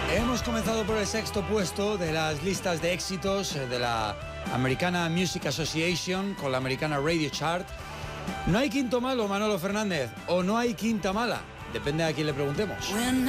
Hemos comenzado por el sexto puesto de las listas de éxitos de la Americana Music Association con la Americana Radio Chart. ¿No hay quinto malo, Manolo Fernández? ¿O no hay quinta mala? Depende a quién le preguntemos.